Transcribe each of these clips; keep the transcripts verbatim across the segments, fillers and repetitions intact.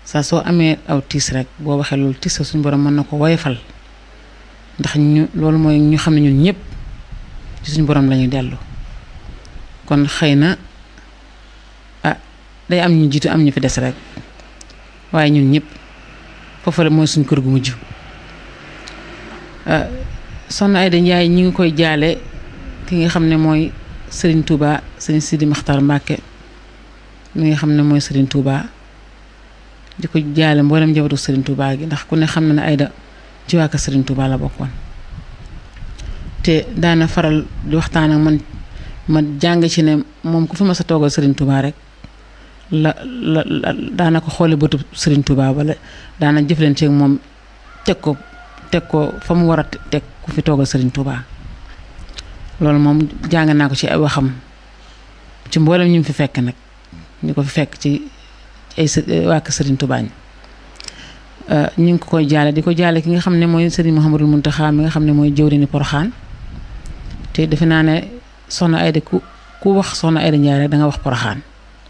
saa soo amee aw tiis rek boo waxee loolu tiis suñu borom mën na ko woyofal ndax ñu loolu mooy ñu xam ne ñun ñëpp ci suñu borom lañuy dellu kon xëy na ah day am ñu jiitu am ñu fi des rek waaye ñun ñëpp foofu mooy suñu kër gu mujj soxna Aïda Ndiaye ñi ngi koy jaale ki nga xam ne mooy Serigne Touba Serigne Sidi Makhtar Mbacké mi nga xam ne mooy Serigne Touba di ko jaale mboolem njabootu Serigne Touba gi ndax ku ne xam na ne Aïda ci waa kër Serigne Touba la bokkoon te daana faral di waxtaan ak man ma jàng ci ne moom ku fi ma sa toogal Serigne Touba rek la la daana ko xoole bëtu Serigne Touba wala daana jëflante ak moom teg ko teg ko fa mu war a teg ku fi toogal Serigne Touba loolu moom jàng naa ko ci ay waxam ci mboolem ñu fi fekk nag ñu ko fi fekk ci ay waa kër Serigne Touba ñi ñu ngi ko koy jaale di ko jaale ki nga xam ne mooy Serigne Mouhamadou Mountakha mi nga xam ne mooy jëwriñu Porokhane te defe naa ne soxna Aïda ku ku wax soxna Aïda Ndiaye rek da nga wax Porokhane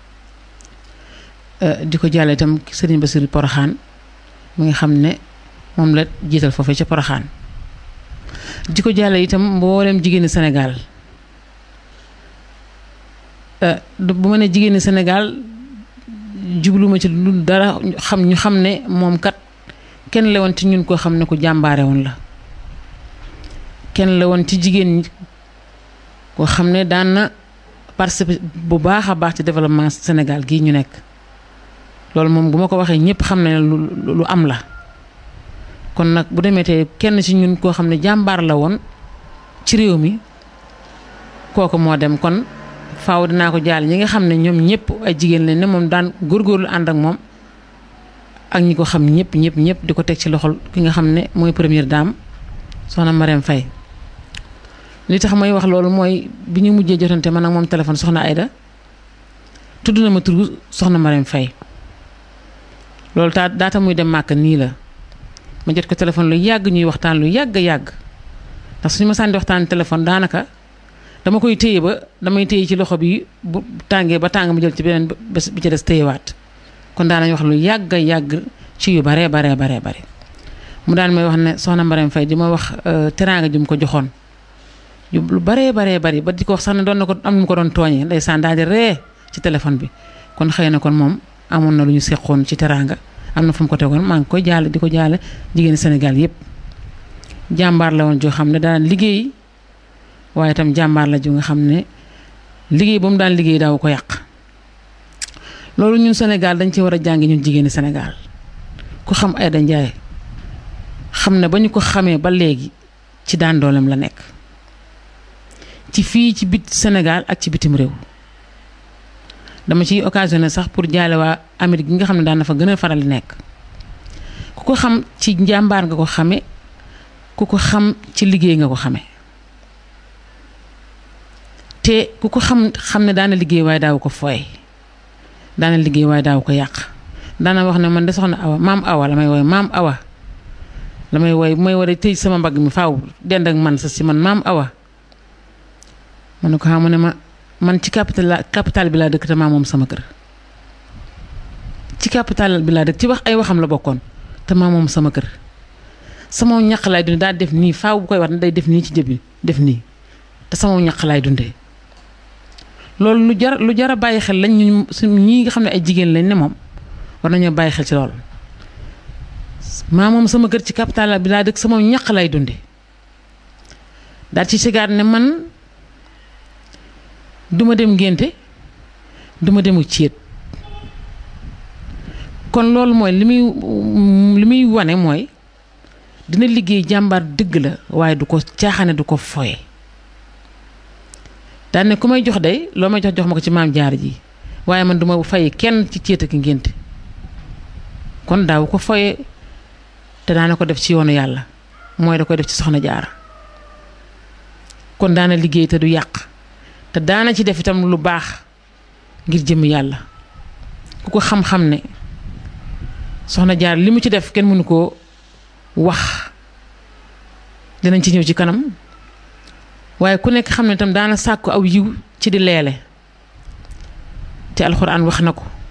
di ko jaale itam Serigne Bassirou Porokhane mi nga xam ne moom la jiital foofee ca Porokhane di ko jaale itam mboolem jigéeni Sénégal bu ma ne jigéeni Sénégal jubluma ci lu dara xam ñu xam ne moom kat kenn la woon ci ñun koo xam ne ku jàmbaare woon la kenn la woon ci jigéen ñi koo xam ne daan na participer bu baax a baax ci développement Sénégal gii ñu nekk loolu moom bu ma ko waxee ñëpp xam ne lu lu am la kon nag bu demee tey kenn ci ñun koo xam ne jàmbaar la woon ci réew mi kooku moo dem kon faaw dinaa ko jaal ñi nga xam ne ñoom ñëpp ay jigéen lañ ne moom daan góorgóorlu ànd ak moom ak ñi ko xam ñëpp ñëpp ñëpp di ko teg ci loxol ki nga xam ne mooy première dame soxna Marème Faye li tax may wax loolu mooy bi ñu mujjee jotante man ak moom téléphone soxna Aïda tudd na ma turu soxna Marème Faye loolu taa daata muy dem màkk nii la ma jot ko téléphone lu yàgg ñuy waxtaan lu yàgg yàgg ndax suñu ma sànni waxtaan téléphone daanaka dama koy téye ba damay téye ci loxo bi bu tàngee ba tàng ma jël ci beneen bés bi ci des téyewaat kon daan nañ wax lu yàgg yàgg ci yu baree baree baree bare mu daan may wax ne soxna Marème Faye di ma wax teraanga ju mu ko joxoon lu baree baree bari ba di ko wax sax ne doon na ko am nu mu ko doon tooñee ndeysaan daal di ree ci téléphone bi kon xëy na kon moom amoon na lu ñu seqoon ci teraanga am na fu mu ko tegoon maa ngi koy jaale di ko jaale jigéeni Sénégal yépp jàmbaar la woon joo xam ne daan liggéey waaye itam jàmbaar la ju nga xam ne liggéey ba mu daan liggéey daaw ko yàq loolu ñun Sénégal dañ ci war a jàngi ñun jigéeni Sénégal ku xam Aïda Ndiaye xam ne ba ñu ko xamee ba léegi ci daan dooleem la nekk ci fii ci bit Sénégal ak ci bitim réew dama ciy occasionné sax pour jaale waa Amérique gi nga xam ne daan na fa gën a faral di nekk ku ko xam ci njàmbaar nga ko xame ku ko xam ci liggéey nga ko xame te ku ko xam xam ne daana liggéey waaye daaw ko fooy daana liggéey waaye daaw ko yàq daana wax ne man de soxna Awa maam Awa la may woy maam Awa la may woy bu may war a tëj sama mbagg mi faaw dend ak man sa si man maam Awa ma ne ko xam ne ma man ci capital la capital bi laa dëkk te maa moom sama kër ci capital bi laa dëkk ci wax ay waxam la bokkoon te maa moom sama kër sama ñaq laay dundee daa def nii faaw bu koy wax ne day def nii ci jëb bi def nii te sama ñaq laay dundee loolu lu jar lu jar a bàyyi xel lañ ñu ñii nga xam ne ay jigéen lañ ne moom war nañoo bàyyi xel ci loolu maa moom sama kër ci capital bi laa dëkk sama ñaq lay dundee daal ci sigaat ne man duma dem ngénte duma demu céet kon loolu mooy li muy li muy wane mooy dina liggéey jàmbaar dëgg la waaye du ko caaxaane du ko foye daan ne ku may jox day loo may jox jox ma ko ci maam jaar ji waaye man duma fay kenn ci céet ak ngénte kon daaw ko foye te daana ko def ci yoonu yàlla mooy da koy def ci soxna jaara kon daana liggéey te du yàq te daana ci def itam lu baax ngir jëm yàlla ku ko xam-xam ne soxna jaar li mu ci def kenn mënu koo wax dinañ ci ñëw ci kanam waaye ku nekk xam ne itam daana sàkku aw yiw ci di leele te alxuraan wax na ko